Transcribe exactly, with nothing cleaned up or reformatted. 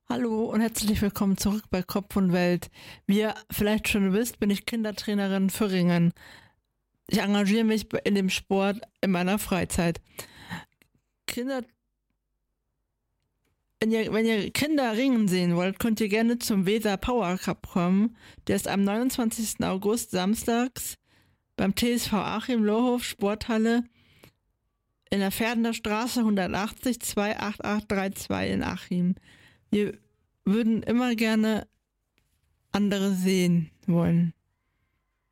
Hallo und herzlich willkommen zurück bei Kopf und Welt. Wie ihr vielleicht schon wisst, bin ich Kindertrainerin für Ringen. Ich engagiere mich in dem Sport in meiner Freizeit. Kinder, wenn ihr, wenn ihr Kinder ringen sehen wollt, könnt ihr gerne zum Weser Power Cup kommen. Der ist am neunundzwanzigsten August samstags beim T S V Achim Lohof Sporthalle in der Pferdener Straße hundertachtzig zwei acht acht drei zwei in Achim. Wir würden immer gerne andere sehen wollen.